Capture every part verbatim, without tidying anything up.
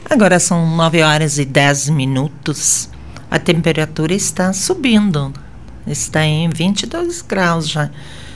Agora são nove horas e dez minutos. A temperatura está subindo. Está em vinte e dois graus já.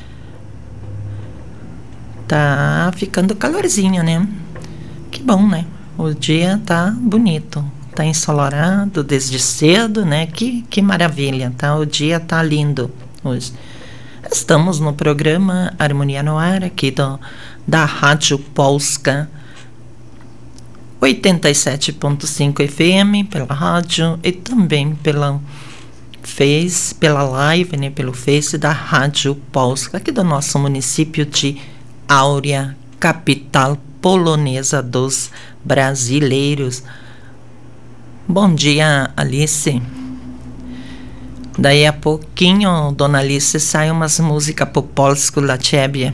Tá ficando calorzinho, né? Que bom, né? O dia tá bonito. Tá ensolarado desde cedo, né? Que, que maravilha, tá? O dia tá lindo hoje. Estamos no programa Harmonia no Ar, aqui do, da Rádio Polska oitenta e sete ponto cinco F M, pela rádio e também pela Face, pela live, né, pelo Face da Rádio Polska, aqui do nosso município de Áurea, capital polonesa dos brasileiros. Bom dia, Alice. Daí a pouquinho, dona Alice, sai umas músicas po polsku dla ciebie.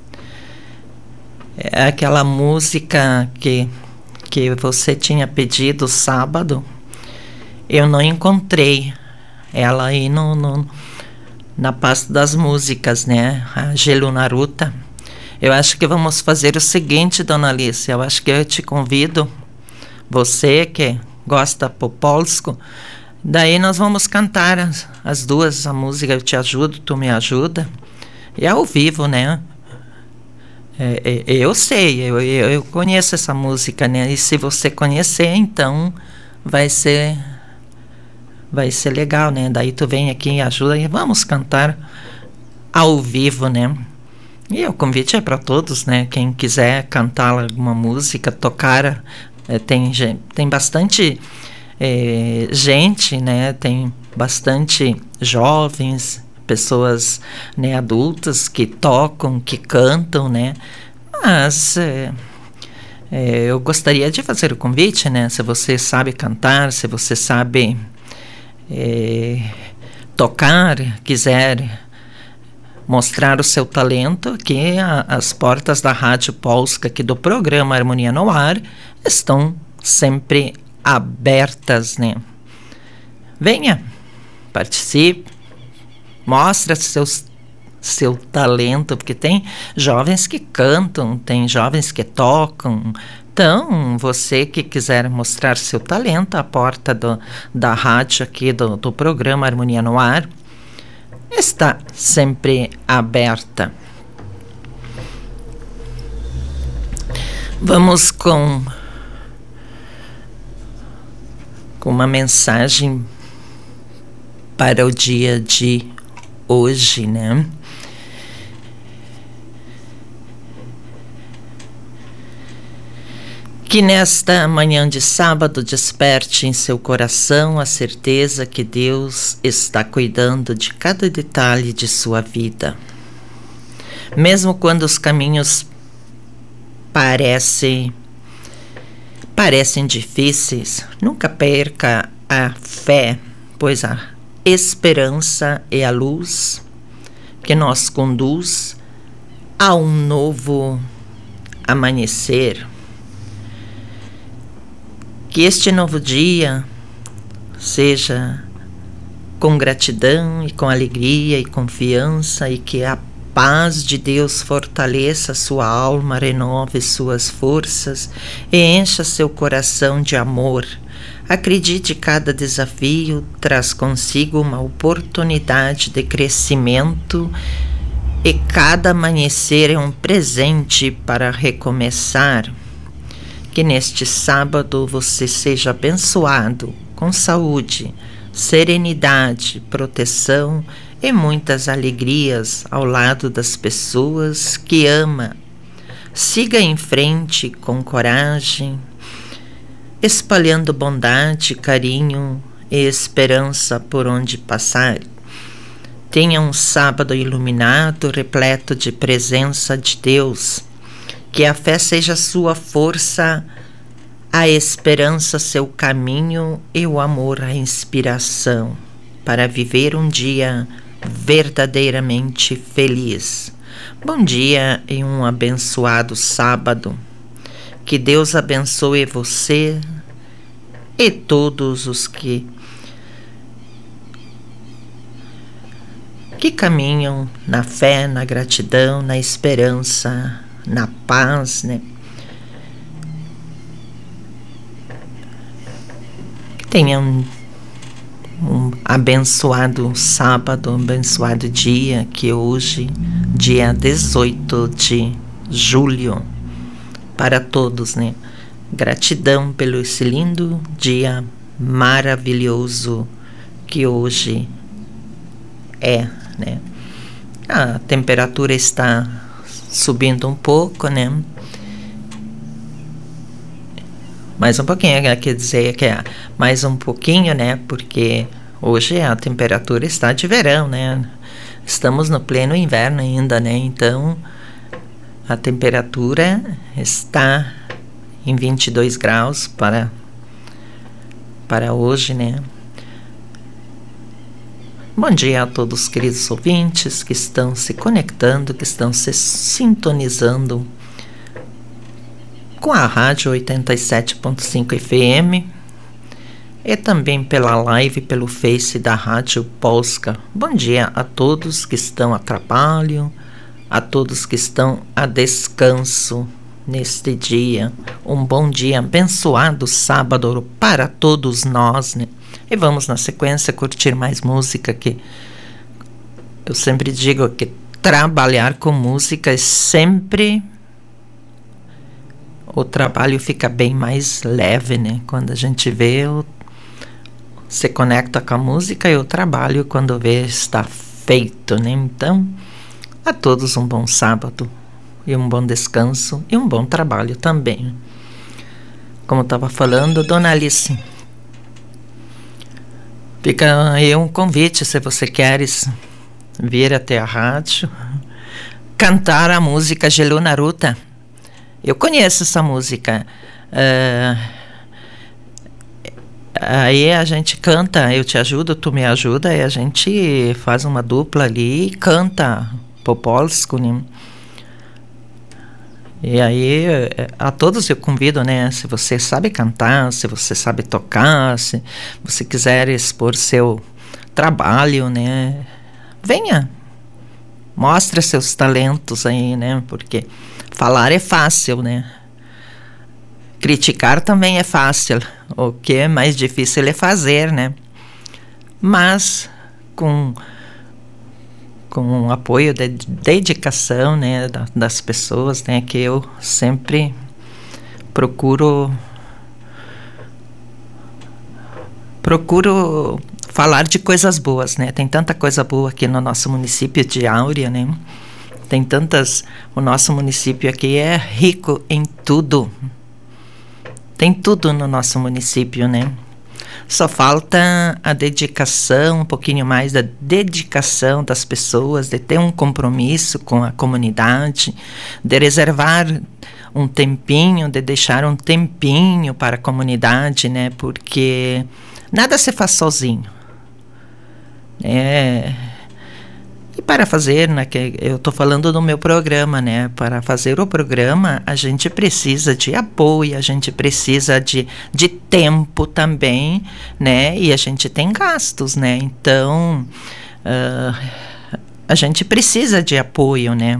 É aquela música que que você tinha pedido sábado. Eu não encontrei ela aí no, no, na pasta das músicas, né? A Gelunaruta. Eu acho que vamos fazer o seguinte, dona Alice. Eu acho que eu te convido, você que gosta po polsku, daí nós vamos cantar as, as duas, a música Eu Te Ajudo, Tu Me Ajuda. E ao vivo, né? É, é, eu sei, eu, eu, eu conheço essa música, né? E se você conhecer, então vai ser vai ser legal, né? Daí tu vem aqui e ajuda e vamos cantar ao vivo, né? E o convite é para todos, né? Quem quiser cantar alguma música, tocar, é, tem, tem bastante é, gente, né? Tem bastante jovens, pessoas, né, adultas que tocam, que cantam, né? Mas é, é, eu gostaria de fazer o convite, né? Se você sabe cantar, se você sabe é, tocar, quiser mostrar o seu talento, que a, as portas da Rádio Polska, aqui do programa Harmonia no Ar, estão sempre abertas, né? Venha, participe, mostra seus, seu talento, porque tem jovens que cantam, tem jovens que tocam. Então, você que quiser mostrar seu talento, a porta do, da rádio aqui do, do programa Harmonia no Ar está sempre aberta. Vamos com, com uma mensagem para o dia de hoje, né? Que nesta manhã de sábado desperte em seu coração a certeza que Deus está cuidando de cada detalhe de sua vida. Mesmo quando os caminhos parecem, parecem difíceis, nunca perca a fé, pois a esperança é a luz que nos conduz a um novo amanhecer. Que este novo dia seja com gratidão e com alegria e confiança, e que a paz de Deus fortaleça sua alma, renove suas forças e encha seu coração de amor. Acredite, cada desafio traz consigo uma oportunidade de crescimento e cada amanhecer é um presente para recomeçar. Que neste sábado você seja abençoado com saúde, serenidade, proteção e muitas alegrias ao lado das pessoas que ama. Siga em frente com coragem, espalhando bondade, carinho e esperança por onde passar. Tenha um sábado iluminado, repleto de presença de Deus. Que a fé seja sua força, a esperança seu caminho e o amor a inspiração para viver um dia verdadeiramente feliz. Bom dia e um abençoado sábado. Que Deus abençoe você e todos os que que caminham na fé, na gratidão, na esperança, na paz, né? tenha um, um abençoado sábado, um abençoado dia, que hoje, dia dezoito de julho, para todos, né? Gratidão pelo esse lindo dia maravilhoso que hoje é, né? A temperatura está subindo um pouco, né? Mais um pouquinho, quer dizer que é mais um pouquinho, né? Porque hoje a temperatura está de verão, né? Estamos no pleno inverno ainda, né? Então a temperatura está em vinte e dois graus para, para hoje, né? Bom dia a todos os queridos ouvintes que estão se conectando, que estão se sintonizando com a rádio oitenta e sete ponto cinco F M e também pela live, pelo Face da Rádio Polska. Bom dia a todos que estão a trabalho, a todos que estão a descanso neste dia. Um bom dia, abençoado sábado para todos nós, né? E vamos na sequência curtir mais música, que eu sempre digo que trabalhar com música é sempre... o trabalho fica bem mais leve, né? Quando a gente vê, o... se conecta com a música, e o trabalho, quando vê, está feito, né? Então, a todos um bom sábado, e um bom descanso, e um bom trabalho também. Como estava falando, Dona Alice, fica aí um convite, se você queres vir até a rádio, cantar a música Gelu Naruta. Eu conheço essa música. Uh, aí a gente canta, eu te ajudo, tu me ajuda, e a gente faz uma dupla ali e canta po polsku, né? E aí a todos eu convido, né? Se você sabe cantar, se você sabe tocar, se você quiser expor seu trabalho, né? Venha, mostre seus talentos aí, né? Porque falar é fácil, né? Criticar também é fácil. O que é mais difícil é fazer, né? Mas com, com o apoio de dedicação, né, das pessoas, né, que eu sempre procuro procuro falar de coisas boas, né? Tem tanta coisa boa aqui no nosso município de Áurea, né? Tem tantas... O nosso município aqui é rico em tudo. Tem tudo no nosso município, né? Só falta a dedicação, um pouquinho mais da dedicação das pessoas, de ter um compromisso com a comunidade, de reservar um tempinho, de deixar um tempinho para a comunidade, né? Porque nada se faz sozinho. É... E para fazer, né, que eu estou falando do meu programa, né? Para fazer o programa, a gente precisa de apoio, a gente precisa de, de tempo também, né? E a gente tem gastos, né? Então, uh, a gente precisa de apoio, né?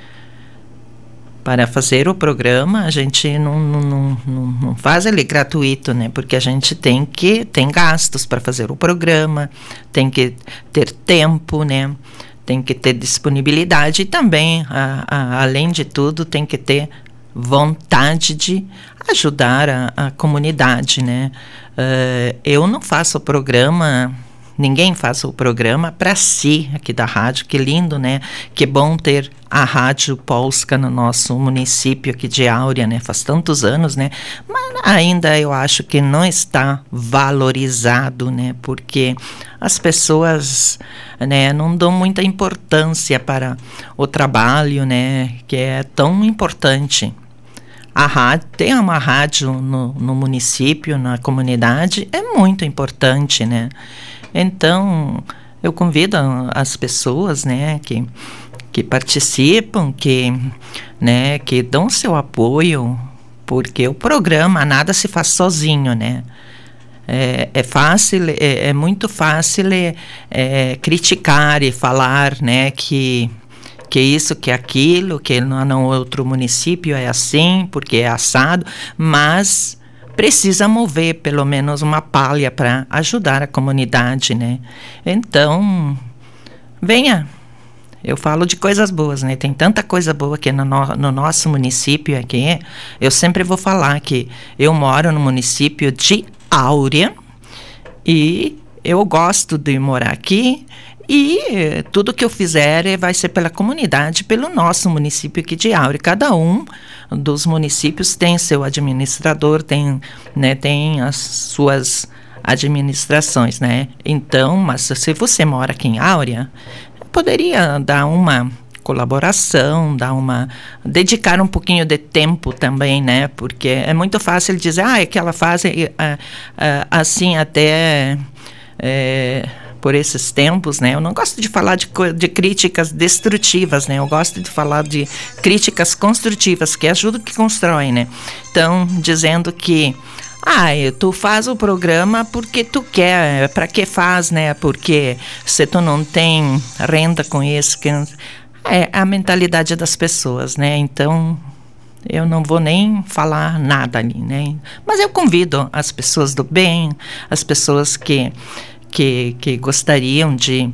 Para fazer o programa, a gente não, não, não, não faz ele gratuito, né? Porque a gente tem que tem gastos para fazer o programa, tem que ter tempo, né? Tem que ter disponibilidade e também, a, a, além de tudo, tem que ter vontade de ajudar a, a comunidade, né? Uh, eu não faço o programa, ninguém faz o programa para si aqui da rádio. Que lindo, né? Que bom ter a Rádio Polska no nosso município aqui de Áurea, né? Faz tantos anos, né? Mas ainda eu acho que não está valorizado, né? Porque as pessoas, né, não dão muita importância para o trabalho, né, que é tão importante. A rádio, tem uma rádio no, no município, na comunidade, é muito importante, né? Então, eu convido as pessoas, né, que, que participam, que, né, que dão seu apoio, porque o programa nada se faz sozinho, né? É, é fácil, é, é muito fácil é, é, criticar e falar, né, que, que isso, que aquilo, que no, no outro município é assim, porque é assado, mas precisa mover pelo menos uma palha para ajudar a comunidade, né? Então, venha. Eu falo de coisas boas, né? Tem tanta coisa boa aqui no, no, no nosso município aqui. Eu sempre vou falar que eu moro no município de Áurea e eu gosto de morar aqui. E tudo que eu fizer vai ser pela comunidade, pelo nosso município aqui de Áurea. Cada um dos municípios tem seu administrador, tem, né, tem as suas administrações, né? Então, mas se você mora aqui em Áurea, poderia dar uma colaboração, dar uma, dedicar um pouquinho de tempo também, né? Porque é muito fácil dizer, ah, é que ela faz é, é, assim até... É, por esses tempos, né? Eu não gosto de falar de, de críticas destrutivas, né? Eu gosto de falar de críticas construtivas, que ajuda, que constrói, né? Então, dizendo que, ah, tu faz o programa porque tu quer, para que faz, né? Porque se tu não tem renda com isso, que é a mentalidade das pessoas, né? Então, eu não vou nem falar nada ali, né? Mas eu convido as pessoas do bem, as pessoas que Que, que gostariam de,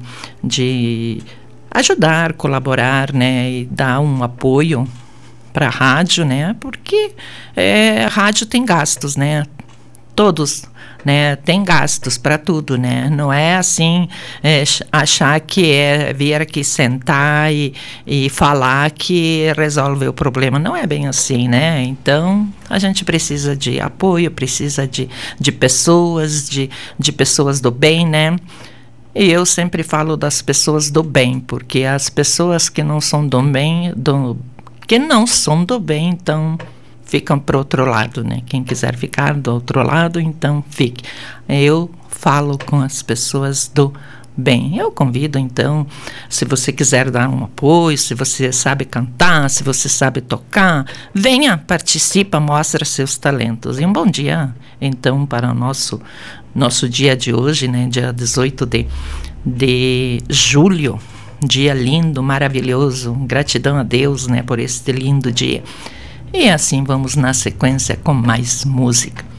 de ajudar, colaborar, né, e dar um apoio para a rádio, né, porque é, a rádio tem gastos, né, todos, né, tem gastos para tudo, né, não é assim é, achar que é vir aqui sentar e, e falar que resolve o problema, não é bem assim, né, então a gente precisa de apoio, precisa de, de pessoas, de, de pessoas do bem, né, e eu sempre falo das pessoas do bem, porque as pessoas que não são do bem, do, que não são do bem, então ficam para o outro lado, né? Quem quiser ficar do outro lado, então fique. Eu falo com as pessoas do bem. Eu convido, então, se você quiser dar um apoio, se você sabe cantar, se você sabe tocar, venha, participa, mostra seus talentos. E um bom dia, então, para o nosso, nosso dia de hoje, né? Dia dezoito de, de julho. Dia lindo, maravilhoso. Gratidão a Deus, né? Por este lindo dia. E assim vamos na sequência com mais música.